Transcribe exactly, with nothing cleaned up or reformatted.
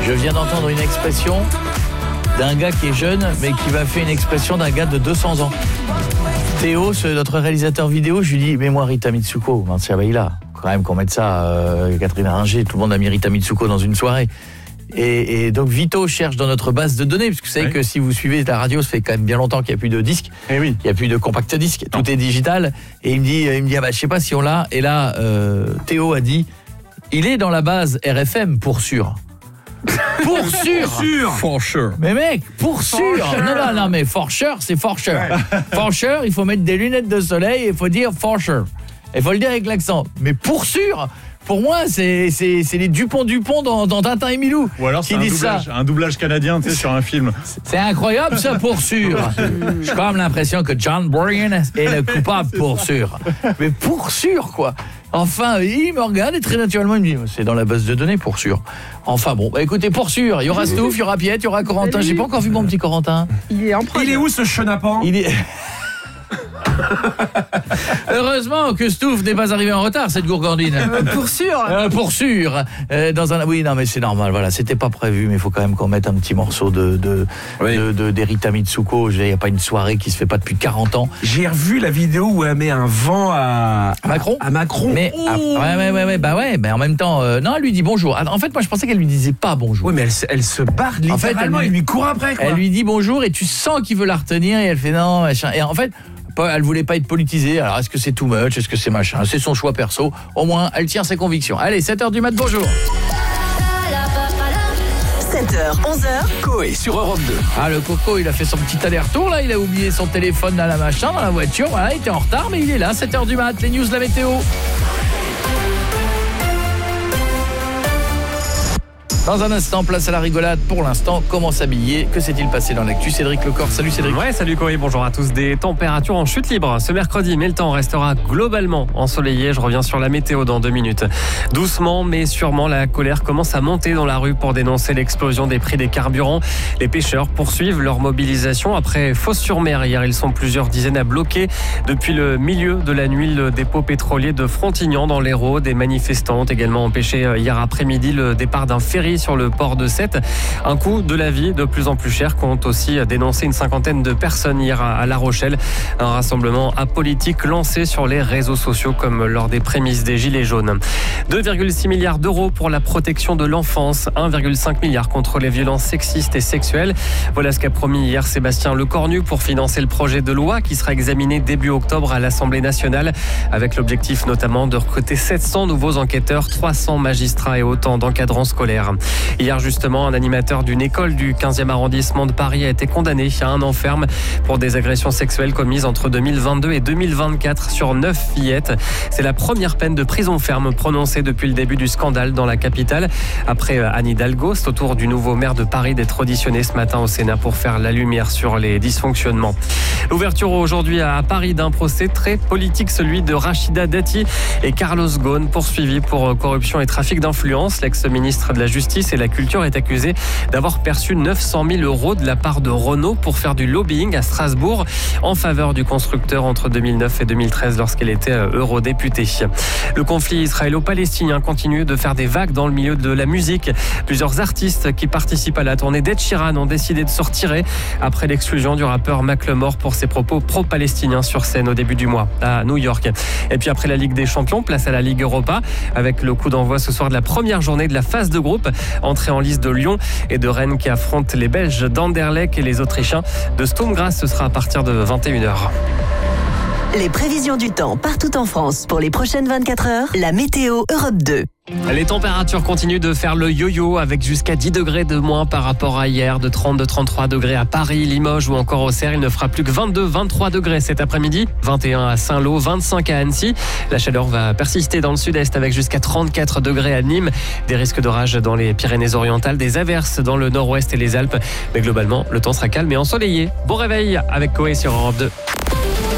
Je viens d'entendre une expression d'un gars qui est jeune, mais qui va faire une expression d'un gars de deux cents ans. Théo, ce, notre réalisateur vidéo, je lui dis, mets-moi Rita Mitsuko. Ben, tiens, bah, il a quand même qu'on mette ça, euh, Catherine Ringer, tout le monde a mis Rita Mitsuko dans une soirée. Et, et donc Vito cherche dans notre base de données, parce que vous savez oui. que si vous suivez la radio, ça fait quand même bien longtemps qu'il n'y a plus de disques, eh oui. il n'y a plus de compact disque, tout est digital. Et il me dit, il me dit ah bah, je sais pas si on l'a. Et là, euh, Théo a dit, il est dans la base R F M pour sûr. Pour sûr. For sure. For sure. Mais mec, pour sûr. Non, non, non, mais for sure, c'est for sure. Ouais. For sure, il faut mettre des lunettes de soleil et il faut dire for sure. Il faut le dire avec l'accent. Mais pour sûr, pour moi, c'est, c'est, c'est les Dupont-Dupont dans, dans Tintin et Milou. Ou alors qui c'est un disent doublage, ça. un doublage canadien, tu sais, sur un film. C'est incroyable, ça, pour sûr. J'ai quand même l'impression que John Bryan est le coupable, pour sûr. Mais pour sûr, quoi. Enfin, il me regarde et très naturellement, il me dit, c'est dans la base de données, pour sûr. Enfin bon, bah écoutez, pour sûr, il y aura Stouff, il y aura Piette, il y aura Corentin. Salut. J'ai pas encore vu mon petit Corentin. Il est en prod. Il est où ce chenapan? Il est... Heureusement que Stouff n'est pas arrivé en retard, cette gourgandine. Euh, pour sûr. Euh, pour sûr. Euh, dans un... Oui, non, mais c'est normal. Voilà, c'était pas prévu, mais il faut quand même qu'on mette un petit morceau de de oui. de, de, de Rita Mitsuko. Il n'y a pas une soirée qui se fait pas depuis quarante ans. J'ai revu la vidéo où elle met un vent à, à Macron. À Macron. Mais ah, ouais, ouais, ouais, ouais, bah ouais, mais en même temps, euh, non, elle lui dit bonjour. En fait, moi, je pensais qu'elle lui disait pas bonjour. Oui, mais elle, elle se barre littéralement. En fait, elle lui, il lui court après, quoi. Elle lui dit bonjour et tu sens qu'il veut la retenir et elle fait non, machin. Et en fait. Elle voulait pas être politisée. Alors est-ce que c'est too much? Est-ce que c'est machin? C'est son choix perso. Au moins, elle tient ses convictions. Allez, sept heures du mat, bonjour. sept heures, onze heures. Coé sur Europe deux. Ah, le Coco, il a fait son petit aller-retour là. Il a oublié son téléphone dans la machin, dans la voiture. Voilà, il était en retard, mais il est là. sept heures du mat. Les news de la météo. Dans un instant, place à la rigolade. Pour l'instant, comment s'habiller? Que s'est-il passé dans l'actu? Cédric Lecor, salut Cédric. Ouais, salut Cory, bonjour à tous. Des températures en chute libre ce mercredi, mais le temps restera globalement ensoleillé. Je reviens sur la météo dans deux minutes. Doucement, mais sûrement, la colère commence à monter dans la rue pour dénoncer l'explosion des prix des carburants. Les pêcheurs poursuivent leur mobilisation après Fos-sur-Mer. Hier, ils sont plusieurs dizaines à bloquer. Depuis le milieu de la nuit, le dépôt pétrolier de Frontignan dans l'Hérault. Des manifestants ont également empêché hier après-midi le départ d'un ferry sur le port de Sète. Un coût de la vie de plus en plus cher compte aussi dénoncer une cinquantaine de personnes hier à La Rochelle. Un rassemblement apolitique lancé sur les réseaux sociaux comme lors des prémices des Gilets jaunes. deux virgule six milliards d'euros pour la protection de l'enfance, un virgule cinq milliard contre les violences sexistes et sexuelles. Voilà ce qu'a promis hier Sébastien Lecornu pour financer le projet de loi qui sera examiné début octobre à l'Assemblée nationale avec l'objectif notamment de recruter sept cents nouveaux enquêteurs, trois cents magistrats et autant d'encadrants scolaires. Hier justement, un animateur d'une école du quinzième arrondissement de Paris a été condamné à un an ferme pour des agressions sexuelles commises entre deux mille vingt-deux et deux mille vingt-quatre sur neuf fillettes. C'est la première peine de prison ferme prononcée depuis le début du scandale dans la capitale. Après Anne Hidalgo, c'est au tour du nouveau maire de Paris d'être auditionné ce matin au Sénat pour faire la lumière sur les dysfonctionnements. L'ouverture aujourd'hui à Paris d'un procès très politique, celui de Rachida Dati et Carlos Ghosn, poursuivis pour corruption et trafic d'influence. L'ex-ministre de la Justice et la Culture est accusé d'avoir perçu neuf cent mille euros de la part de Renault pour faire du lobbying à Strasbourg en faveur du constructeur entre deux mille neuf et deux mille treize lorsqu'elle était eurodéputée. Le conflit israélo-palestinien continue de faire des vagues dans le milieu de la musique. Plusieurs artistes qui participent à la tournée d'Ed Sheeran ont décidé de se retirer après l'exclusion du rappeur Macklemore pour ses propos pro-palestiniens sur scène au début du mois à New York. Et puis après la Ligue des Champions, place à la Ligue Europa avec le coup d'envoi ce soir de la première journée de la phase de groupe. Entrée en lice de Lyon et de Rennes qui affrontent les Belges d'Anderlecht et les Autrichiens de Sturm Graz. Ce sera à partir de vingt et une heures. Les prévisions du temps partout en France pour les prochaines vingt-quatre heures. La météo Europe deux. Les températures continuent de faire le yo-yo avec jusqu'à dix degrés de moins par rapport à hier, de trente à trente-trois degrés à Paris, Limoges ou encore Auxerre. Il ne fera plus que vingt-deux à vingt-trois degrés cet après-midi, vingt et un à Saint-Lô, vingt-cinq à Annecy. La chaleur va persister dans le sud-est avec jusqu'à trente-quatre degrés à Nîmes. Des risques d'orage dans les Pyrénées-Orientales, des averses dans le nord-ouest et les Alpes. Mais globalement, le temps sera calme et ensoleillé. Bon réveil avec Coé sur Europe deux.